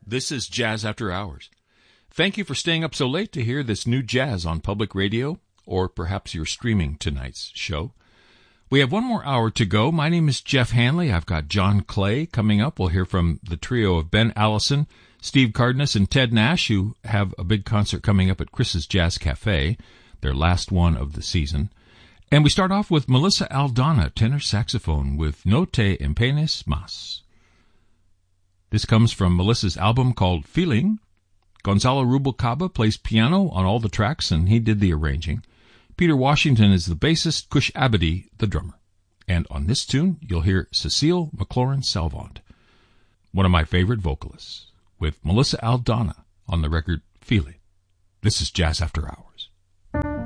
This is Jazz After Hours. Thank you for staying up so late to hear this new jazz on public radio, or perhaps you're streaming tonight's show. We have one more hour to go. My name is Jeff Hanley. I've got John Clay coming up. We'll hear from the trio of Ben Allison, Steve Cardenas, and Ted Nash, who have a big concert coming up at Chris's Jazz Cafe, their last one of the season. And we start off with Melissa Aldana, tenor saxophone, with No Te Empeñes Más. This comes from Melissa's album called Feeling. Gonzalo Rubalcaba plays piano on all the tracks, and he did the arranging. Peter Washington is the bassist, Cush Abadi the drummer. And on this tune, you'll hear Cecile McLaurin-Salvant, one of my favorite vocalists, with Melissa Aldana on the record Feeling. This is Jazz After Hours.